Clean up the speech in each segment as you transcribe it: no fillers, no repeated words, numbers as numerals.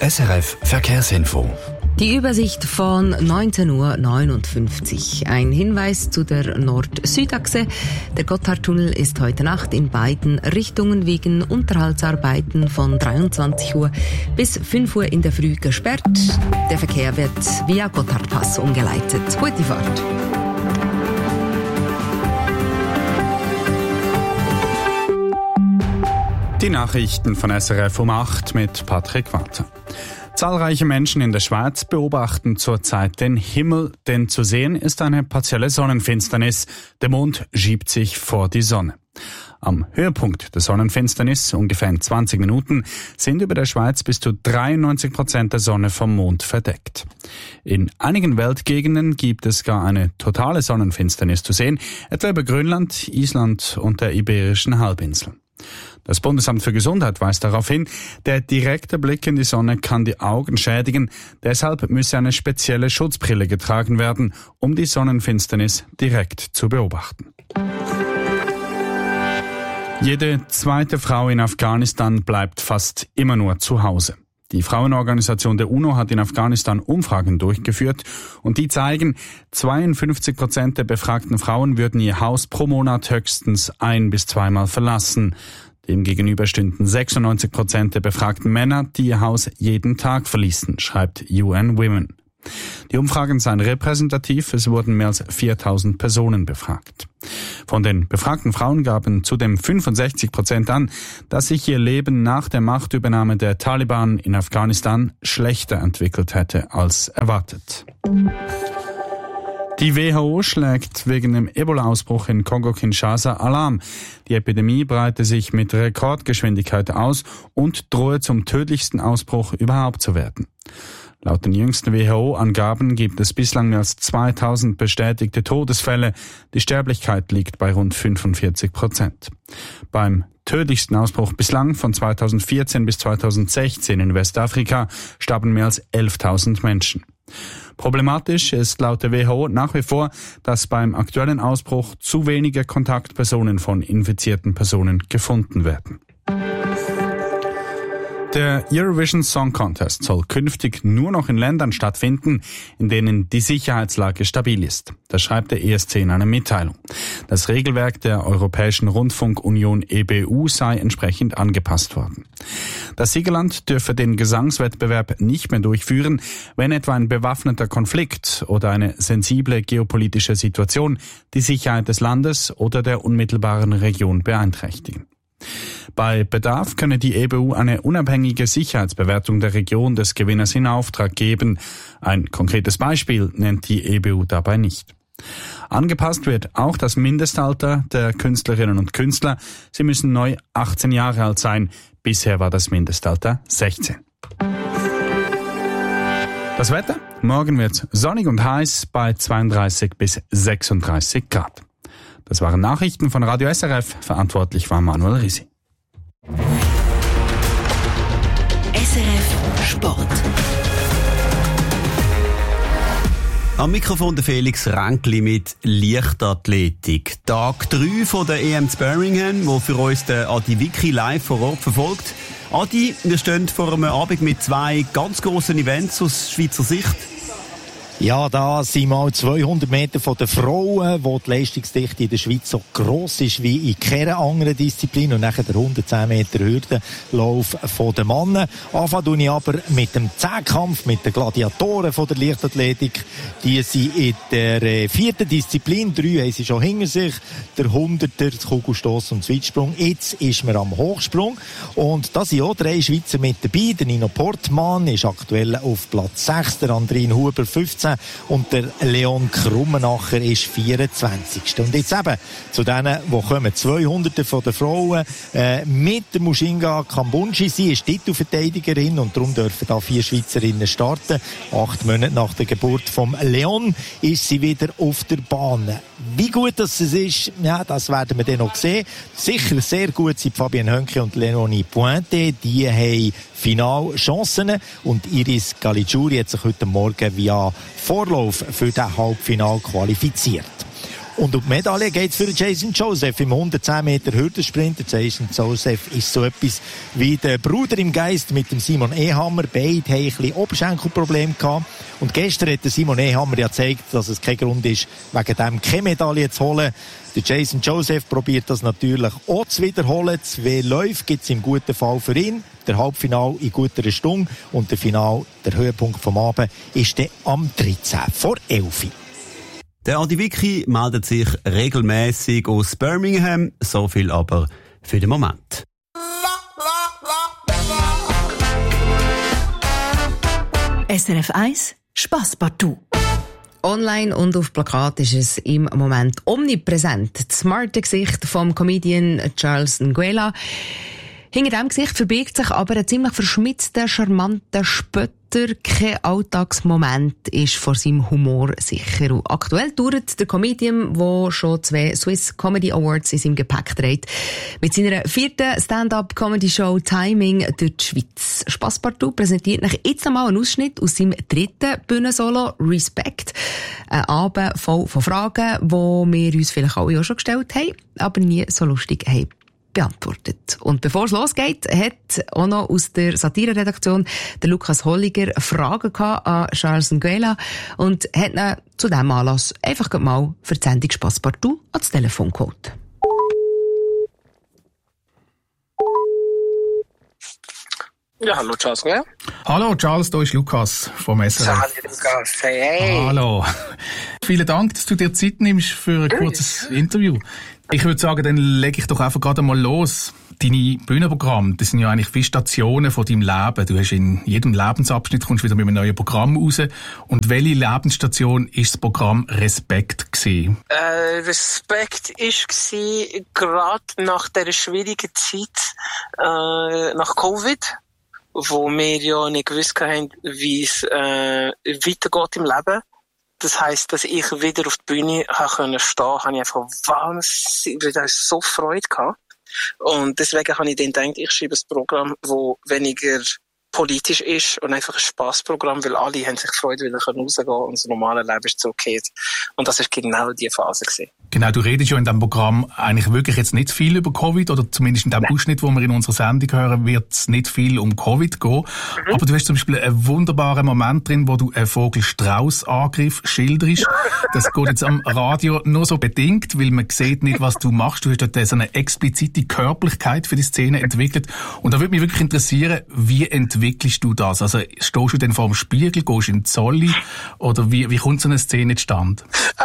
SRF Verkehrsinfo. Die Übersicht von 19:59 Uhr. Ein Hinweis zu der Nord-Süd-Achse. Der Gotthardtunnel ist heute Nacht in beiden Richtungen wegen Unterhaltsarbeiten von 23 Uhr bis 5 Uhr in der Früh gesperrt. Der Verkehr wird via Gotthardpass umgeleitet. Gute Fahrt. Die Nachrichten von SRF um 8 mit Patrick Walter. Zahlreiche Menschen in der Schweiz beobachten zurzeit den Himmel, denn zu sehen ist eine partielle Sonnenfinsternis. Der Mond schiebt sich vor die Sonne. Am Höhepunkt der Sonnenfinsternis, ungefähr in 20 Minuten, sind über der Schweiz bis zu 93% der Sonne vom Mond verdeckt. In einigen Weltgegenden gibt es gar eine totale Sonnenfinsternis zu sehen, etwa über Grönland, Island und der Iberischen Halbinsel. Das Bundesamt für Gesundheit weist darauf hin, der direkte Blick in die Sonne kann die Augen schädigen. Deshalb müsse eine spezielle Schutzbrille getragen werden, um die Sonnenfinsternis direkt zu beobachten. Jede zweite Frau in Afghanistan bleibt fast immer nur zu Hause. Die Frauenorganisation der UNO hat in Afghanistan Umfragen durchgeführt und die zeigen, 52% der befragten Frauen würden ihr Haus pro Monat höchstens 1- bis 2-mal verlassen. Demgegenüber stünden 96% der befragten Männer, die ihr Haus jeden Tag verließen, schreibt UN Women. Die Umfragen seien repräsentativ, es wurden mehr als 4000 Personen befragt. Von den befragten Frauen gaben zudem 65% an, dass sich ihr Leben nach der Machtübernahme der Taliban in Afghanistan schlechter entwickelt hätte als erwartet. Die WHO schlägt wegen dem Ebola-Ausbruch in Kongo-Kinshasa Alarm. Die Epidemie breite sich mit Rekordgeschwindigkeit aus und drohe zum tödlichsten Ausbruch überhaupt zu werden. Laut den jüngsten WHO-Angaben gibt es bislang mehr als 2000 bestätigte Todesfälle. Die Sterblichkeit liegt bei rund 45%. Beim tödlichsten Ausbruch bislang von 2014 bis 2016 in Westafrika starben mehr als 11.000 Menschen. Problematisch ist laut der WHO nach wie vor, dass beim aktuellen Ausbruch zu wenige Kontaktpersonen von infizierten Personen gefunden werden. Der Eurovision Song Contest soll künftig nur noch in Ländern stattfinden, in denen die Sicherheitslage stabil ist. Das schreibt der ESC in einer Mitteilung. Das Regelwerk der Europäischen Rundfunkunion EBU sei entsprechend angepasst worden. Das Siegerland dürfe den Gesangswettbewerb nicht mehr durchführen, wenn etwa ein bewaffneter Konflikt oder eine sensible geopolitische Situation die Sicherheit des Landes oder der unmittelbaren Region beeinträchtigen. Bei Bedarf könne die EBU eine unabhängige Sicherheitsbewertung der Region des Gewinners in Auftrag geben. Ein konkretes Beispiel nennt die EBU dabei nicht. Angepasst wird auch das Mindestalter der Künstlerinnen und Künstler. Sie müssen neu 18 Jahre alt sein. Bisher war das Mindestalter 16. Das Wetter? Morgen wird sonnig und heiß bei 32 bis 36 Grad. Das waren Nachrichten von Radio SRF. Verantwortlich war Manuel Risi. SRF Sport. Am Mikrofon der Felix Ränkli mit Leichtathletik. Tag 3 von der EM zu Birmingham, wo für uns der Adi Wicki live vor Ort verfolgt. Adi, wir stehen vor einem Abend mit 2 ganz grossen Events aus Schweizer Sicht. Ja, da sind mal 200 Meter von den Frauen, wo die Leistungsdichte in der Schweiz so gross ist wie in keiner anderen Disziplin. Und nachher der 110 Meter Hürdenlauf von den Männern. Anfangen tue ich aber mit dem Zehnkampf, mit den Gladiatoren von der Leichtathletik. Die sind in der 4. Disziplin. 3 haben sie schon hinter sich. Der 100er, das Kugelstoss und Weitsprung. Jetzt ist man am Hochsprung. Und da sind auch 3 Schweizer mit dabei. Der Nino Portmann ist aktuell auf Platz 6. Der Andrin Huber 15. Und der Leon Krummenacher ist 24. Und jetzt eben zu denen, die kommen, 200 von den Frauen, mit der Mushinga Kambunji. Sie ist Titelverteidigerin und darum dürfen da 4 Schweizerinnen starten. 8 Monate nach der Geburt vom Leon ist sie wieder auf der Bahn. Wie gut das ist, ja, das werden wir dann noch sehen. Sicher sehr gut sind Fabienne Hönke und Leonie Pointe. Die haben Finalchancen und Iris Caligiuri hat sich heute Morgen via Vorlauf für das Halbfinale qualifiziert. Und um die Medaille geht es für Jason Joseph im 110 Meter Hürdensprint. Jason Joseph ist so etwas wie der Bruder im Geist mit dem Simon Ehammer. Beide haben ein bisschen Oberschenkelprobleme gehabt. Und gestern hat der Simon Ehammer ja gezeigt, dass es kein Grund ist, wegen dem keine Medaille zu holen. Der Jason Joseph probiert das natürlich auch zu wiederholen. 2 Läufe gibt es im guten Fall für ihn. Der Halbfinale in guter Stunde und der Final, der Höhepunkt vom Abend, ist dann am 13 vor 11. Der Adi Vicky meldet sich regelmäßig aus Birmingham. So viel aber für den Moment. SRF 1 Spasspartout. Online und auf Plakat ist es im Moment omnipräsent. Das smarte Gesicht vom Comedian Charles Nguela. Hinter diesem Gesicht verbirgt sich aber ein ziemlich verschmitzter, charmanter Spötter. Kein Alltagsmoment ist vor seinem Humor sicher. Und aktuell touret der Comedian, der schon 2 Swiss Comedy Awards in seinem Gepäck trägt, mit seiner 4. Stand-up-Comedy-Show Timing durch die Schweiz. Spasspartout präsentiert nach jetzt einmal einen Ausschnitt aus seinem 3. Bühnensolo Respect. Ein Abend voll von Fragen, die wir uns vielleicht alle auch schon gestellt haben, aber nie so lustig haben beantwortet. Und bevor es losgeht, hat auch noch aus der Satire-Redaktion der Lukas Holliger Fragen gehabt an Charles Nguela und hat ihn zu diesem Anlass einfach mal für die Sendung Spasspartout ans Telefon geholt. Ja, hallo Charles, ja? Hallo Charles, da ist Lukas vom SRF. Hallo Lukas, hey. Hallo. Vielen Dank, dass du dir Zeit nimmst für ein kurzes Interview. Ich würde sagen, dann lege ich doch einfach gerade mal los. Deine Bühnenprogramme, das sind ja eigentlich wie Stationen von deinem Leben. Du hast in jedem Lebensabschnitt kommst wieder mit einem neuen Programm raus. Und welche Lebensstation ist das Programm Respekt gewesen? Respekt war gerade nach dieser schwierigen Zeit, nach Covid, wo wir ja nicht gewusst haben, wie es weitergeht im Leben. Das heisst, dass ich wieder auf die Bühne stehen konnte, habe ich einfach wahnsinnig so Freude gehabt. Und deswegen habe ich dann gedacht, ich schreibe ein Programm, das weniger politisch ist und einfach ein Spassprogramm, weil alle haben sich gefreut, weil sie rausgehen können und das normale Leben ist zurückgekehrt. Und das war genau die Phase gewesen. Genau, du redest ja in diesem Programm eigentlich wirklich jetzt nicht viel über Covid, oder zumindest in dem Ausschnitt, wo wir in unserer Sendung hören, wird es nicht viel um Covid gehen. Aber du hast zum Beispiel einen wunderbaren Moment drin, wo du einen Vogel-Strauß-Angriff schilderst. Das geht jetzt am Radio nur so bedingt, weil man sieht nicht, was du machst. Du hast dort so eine explizite Körperlichkeit für die Szene entwickelt. Und da würde mich wirklich interessieren, wie entwickelst du das? Also stehst du denn vor dem Spiegel, gehst in die Zolli, oder wie kommt so eine Szene zustande?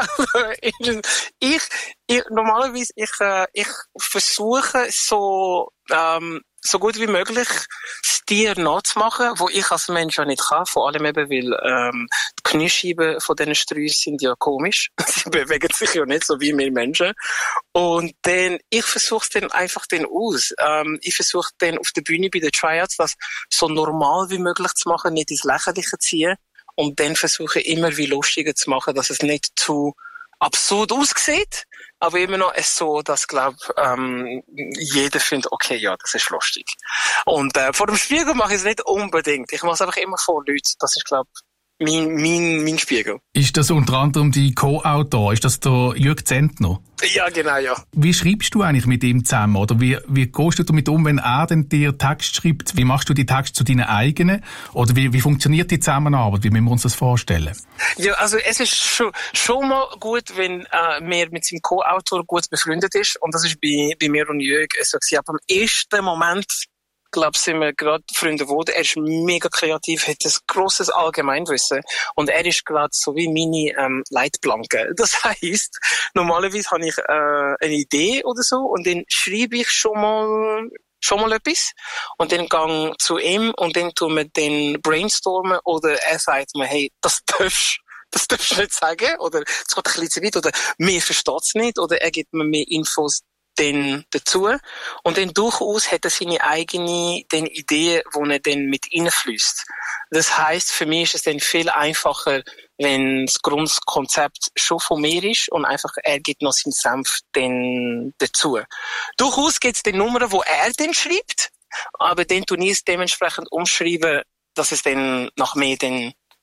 Normalerweise, ich versuche so gut wie möglich das Tier nachzumachen, wo ich als Mensch ja nicht kann, vor allem eben, weil die Kniescheiben von diesen Sträußen sind ja komisch. Sie bewegen sich ja nicht so wie wir Menschen. Und dann, ich versuche es dann einfach aus. Ich versuche dann auf der Bühne bei den Tryouts das so normal wie möglich zu machen, nicht ins Lächerliche zu ziehen. Und dann versuche ich immer wie lustiger zu machen, dass es nicht zu absurd aussieht, aber immer noch ist so, dass, glaube jeder findet, okay, ja, das ist lustig. Und vor dem Spiegel mache ich es nicht unbedingt. Ich mache es einfach immer vor Leuten. Das ist, glaube mein Spiegel. Ist das unter anderem die Co-Autor? Ist das der Jürg Zentner? Ja, genau, ja. Wie schreibst du eigentlich mit ihm zusammen? Oder wie gehst du damit um, wenn er denn dir Text schreibt? Wie machst du die Texte zu deinen eigenen? Oder wie funktioniert die Zusammenarbeit? Wie müssen wir uns das vorstellen? Ja, also es ist schon mal gut, wenn man mit seinem Co-Autor gut befreundet ist. Und das ist bei mir und Jürg so gewesen. Aber im ersten Moment, glaube sind wir gerade Freunde geworden. Er ist mega kreativ, hat ein grosses Allgemeinwissen und er ist gerade so wie meine Leitplanke. Das heisst, normalerweise habe ich eine Idee oder so und dann schreibe ich schon mal etwas und dann gehe ich zu ihm und dann tun wir den brainstormen oder er sagt mir, hey, das darfst du nicht sagen oder es geht ein bisschen zu weit oder mir versteht es nicht oder er gibt mir mehr Infos dann dazu. Und dann durchaus hat er seine eigene Idee, die er dann mit reinfließt. Das heisst, für mich ist es dann viel einfacher, wenn das Grundkonzept schon von mir ist und einfach er gibt noch seinen Senf dann dazu. Durchaus gibt es dann Nummern, wo er dann schreibt, aber dann tue ich es dementsprechend umschreiben, dass es dann nach mir dann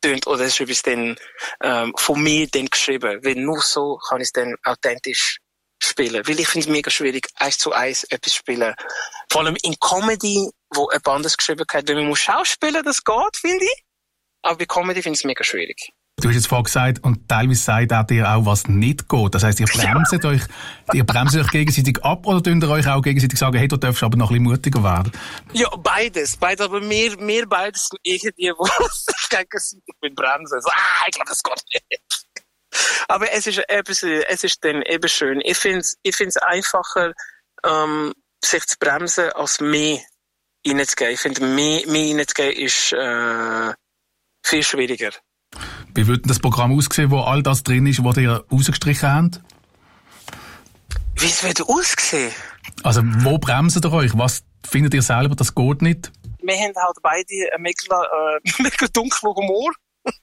tönt oder es ist etwas dann, von mir dann geschrieben. Weil nur so kann ich es dann authentisch spielen. Weil ich finde es mega schwierig, 1:1 etwas spielen. Vor allem in Comedy, wo jemand anderes geschrieben hat, wenn man muss schauspielen, das geht, finde ich. Aber bei Comedy finde ich es mega schwierig. Du hast jetzt vorhin gesagt, und teilweise sagt auch dir auch, was nicht geht. Das heisst, ihr bremst euch gegenseitig ab oder könnt ihr euch auch gegenseitig sagen, hey, du darfst aber noch ein bisschen mutiger werden? Ja, beides, aber wir beides sind irgendwie, wo sich gegenseitig mit bremsen. So, ich glaube, das geht nicht. Aber es ist dann eben schön. Ich find's einfacher, sich zu bremsen, als mehr reinzugehen. Ich finde, mehr reinzugehen ist, viel schwieriger. Wie würde das Programm aussehen, wo all das drin ist, was ihr rausgestrichen habt? Wie es wird aussehen? Also, wo bremst ihr euch? Was findet ihr selber, das geht nicht? Wir haben halt beide einen mega dunklen Humor.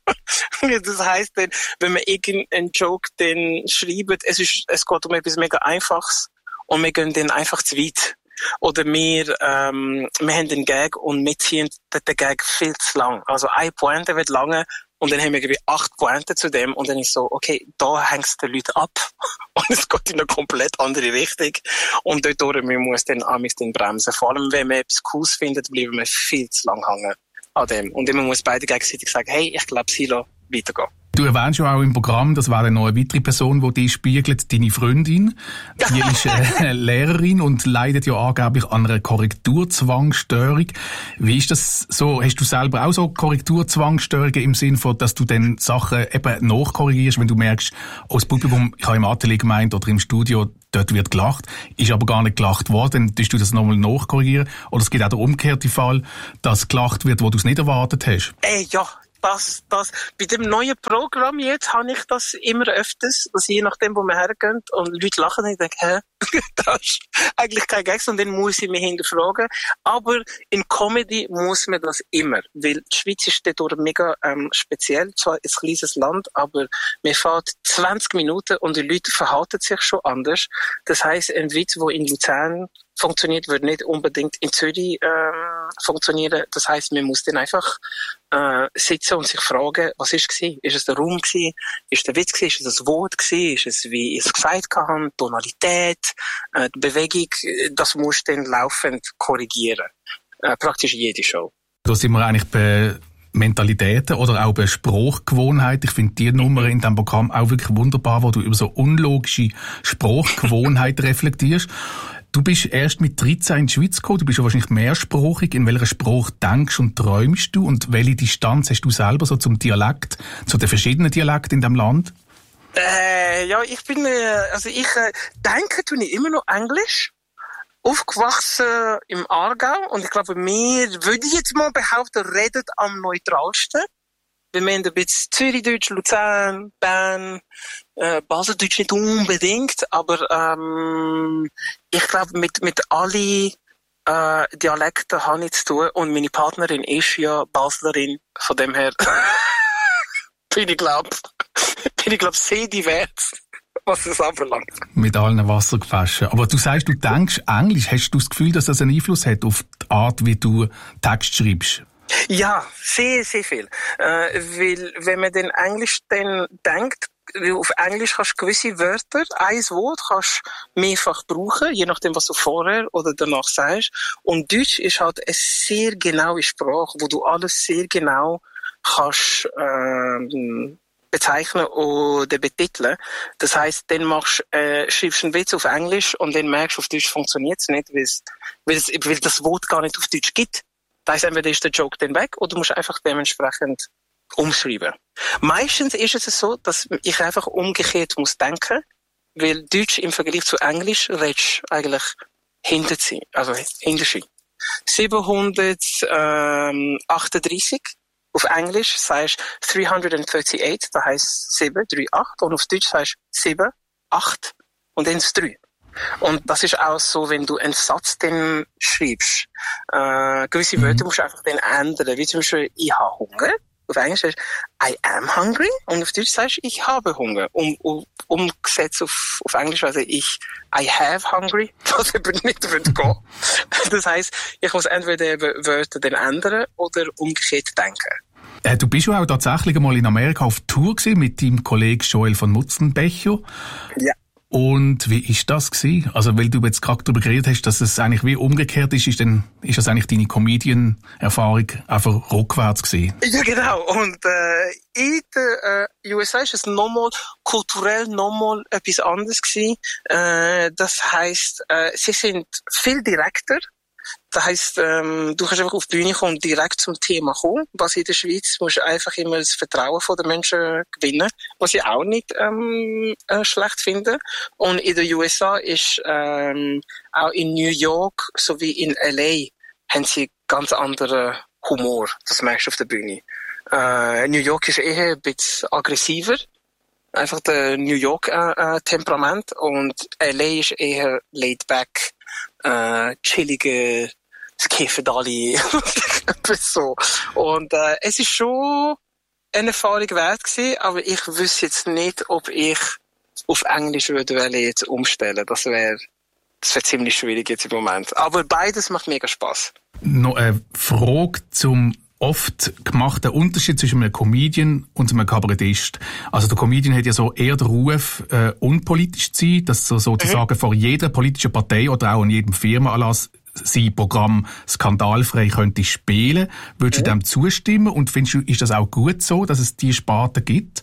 Das heisst, wenn wir irgendeinen Joke dann schreiben, es geht um etwas mega Einfaches und wir gehen dann einfach zu weit. Oder wir haben einen Gag und wir ziehen den Gag viel zu lang. Also eine Pointe wird lange und dann haben wir irgendwie 8 Pointen zu dem und dann ist so, okay, da hängt es den Leuten ab und es geht in eine komplett andere Richtung und dort man muss dann bremsen. Vor allem, wenn man etwas Cooles findet, bleiben wir viel zu lang hängen an dem. Und man muss beide gegenseitig sagen, hey, ich glaube, Silo, weitergehen. Du erwähnst schon auch im Programm, das wäre noch eine weitere Person, die dich spiegelt, deine Freundin. Die ist Lehrerin und leidet ja angeblich an einer Korrekturzwangsstörung. Wie ist das so? Hast du selber auch so Korrekturzwangsstörungen im Sinn von, dass du dann Sachen eben nachkorrigierst, wenn du merkst, das Publikum, ich habe im Atelier gemeint oder im Studio, dort wird gelacht, ist aber gar nicht gelacht worden, dann tust du das nochmal nachkorrigieren? Oder es gibt auch den umgekehrten Fall, dass gelacht wird, wo du es nicht erwartet hast? Ja. Das, bei dem neuen Programm jetzt habe ich das immer öfters, dass je nachdem, wo wir hergehen und Leute lachen und ich denke, das ist eigentlich kein Gag und dann muss ich mich hinterfragen. Aber in Comedy muss man das immer, weil die Schweiz ist dadurch mega speziell, zwar ein kleines Land, aber man fährt 20 Minuten und die Leute verhalten sich schon anders. Das heisst, ein Witz, der in Luzern funktioniert, wird nicht unbedingt in Zürich funktionieren. Das heisst, man muss dann einfach sitzen und sich fragen, was ist gewesen? Ist es der Raum gewesen? Ist der Witz gewesen? Ist es das Wort gewesen? Ist es, wie ich es gesagt habe, Tonalität, die Bewegung? Das musst du dann laufend korrigieren. Praktisch jede Show. Da sind wir eigentlich bei Mentalitäten oder auch bei Sprachgewohnheiten. Ich finde die Nummer in diesem Programm auch wirklich wunderbar, wo du über so unlogische Sprachgewohnheiten reflektierst. Du bist erst mit 13 in die Schweiz gekommen, du bist ja wahrscheinlich mehrsprachig. In welcher Sprache denkst und träumst du und welche Distanz hast du selber so zum Dialekt, zu den verschiedenen Dialekten in diesem Land? Ich bin, ich denke, tue ich immer noch Englisch. Aufgewachsen im Aargau und ich glaube, wir, würde ich jetzt mal behaupten, reden am neutralsten. Wir haben ein bisschen Zürichdeutsch, Luzern, Bern, Baseldeutsch nicht unbedingt, aber ich glaube, mit allen Dialekten habe ich zu tun und meine Partnerin ist ja Baslerin, von dem her bin ich glaube sehr divers, was es anbelangt. Mit allen Wassergewaschen. Aber du sagst, du denkst Englisch. Hast du das Gefühl, dass das einen Einfluss hat auf die Art, wie du Text schreibst? Ja, sehr, sehr viel. Weil, wenn man den Englisch dann denkt, auf Englisch kannst du gewisse Wörter, ein Wort kannst du mehrfach brauchen, je nachdem, was du vorher oder danach sagst. Und Deutsch ist halt eine sehr genaue Sprache, wo du alles sehr genau kannst, bezeichnen oder betiteln. Das heisst, dann schreibst du einen Witz auf Englisch und dann merkst du, auf Deutsch funktioniert es nicht, weil das Wort gar nicht auf Deutsch gibt. Das heisst, entweder ist der Joke dann weg oder du musst einfach dementsprechend umschreiben. Meistens ist es so, dass ich einfach umgekehrt muss denken, weil Deutsch im Vergleich zu Englisch redest eigentlich hinter sie. 738 auf Englisch sagst 338, das heisst 7, 3, 8 und auf Deutsch sagst 7, 8 und dann das 3. Und das ist auch so, wenn du einen Satz dann schreibst. Gewisse Wörter musst du einfach dann ändern. Wie zum Beispiel, ich habe Hunger. Auf Englisch sagst du, I am hungry. Und auf Deutsch sagst du, ich habe Hunger. Umgesetzt auf Englisch, also I have hungry. Das eben nicht wird gehen. Das heisst, ich muss entweder Wörter dann ändern oder umgekehrt denken. Du bist ja auch tatsächlich einmal in Amerika auf Tour gewesen mit deinem Kollegen Joel von Mutzenbecher. Ja. Und wie ist das gewesen? Also, weil du jetzt gerade darüber geredet hast, dass es eigentlich wie umgekehrt ist das eigentlich deine Comedian-Erfahrung einfach rückwärts gewesen? Ja, genau. Und in den USA ist es kulturell nochmal etwas anderes gewesen. Das heisst, sie sind viel direkter. Das heisst, du kannst einfach auf die Bühne kommen und direkt zum Thema kommen. Was in der Schweiz musst du einfach immer das Vertrauen der Menschen gewinnen, was ich auch nicht schlecht finde. Und in den USA ist auch in New York sowie in LA haben sie ganz anderen Humor. Das merkst du auf der Bühne. New York ist eher ein bisschen aggressiver. Einfach der New York Temperament. Und LA ist eher laid back, chillige, es kiffen alle, etwas so. Und es ist schon eine Erfahrung wert gewesen, aber ich wüsste jetzt nicht, ob ich auf Englisch würde jetzt umstellen. Das wäre ziemlich schwierig jetzt im Moment. Aber beides macht mega Spaß. Noch eine Frage zum oft gemachten Unterschied zwischen einem Comedian und einem Kabarettist. Also der Comedian hat ja so eher den Ruf, unpolitisch zu sein, dass er sozusagen vor jeder politischen Partei oder auch in jedem Firmenanlass sein Programm skandalfrei könnte spielen. Würdest du dem zustimmen und findest du, ist das auch gut so, dass es diese Sparte gibt?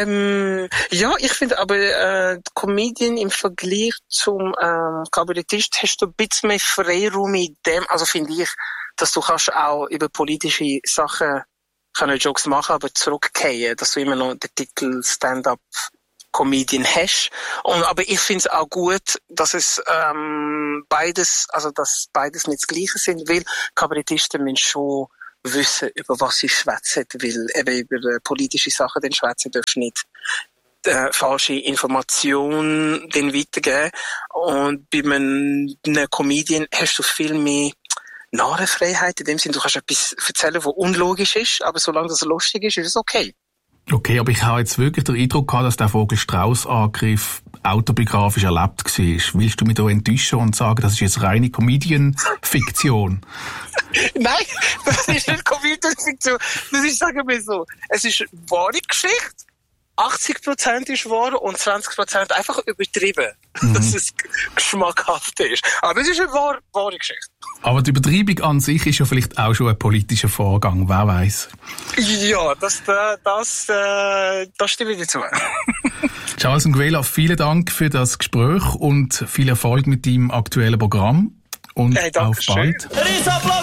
Ja, ich finde aber Comedian im Vergleich zum Kabarettist hast du ein bisschen mehr Freiraum in dem, also finde ich, dass du kannst auch über politische Sachen keine Jokes machen, aber zurückkehren, dass du immer noch den Titel Stand-up Comedian hast. Aber ich finde es auch gut, dass es beides nicht das Gleiche sind, weil Kabarettisten müssen schon wissen, über was sie schwätzen, weil eben über politische Sachen den schwätzen darfst nicht falsche Informationen den weitergeben. Und bei einem Comedian hast du viel mehr Narrenfreiheit in dem Sinne, du kannst etwas erzählen, was unlogisch ist, aber solange das lustig ist, ist es okay. Okay, aber ich habe jetzt wirklich den Eindruck gehabt, dass der Vogel-Strauss-Angriff autobiografisch erlebt war. Willst du mich da enttäuschen und sagen, das ist jetzt reine Comedian-Fiktion? Nein, das ist nicht Comedian-Fiktion. Das ist, sagen wir so, es ist wahre Geschichte. 80% ist wahr und 20% einfach übertrieben, dass es geschmackhaft ist. Aber es ist eine wahre Geschichte. Aber die Übertreibung an sich ist ja vielleicht auch schon ein politischer Vorgang, wer weiß. Ja, das stimme ich dir zu. Charles Nguela, vielen Dank für das Gespräch und viel Erfolg mit deinem aktuellen Programm. Und auf bald. Riesapplaus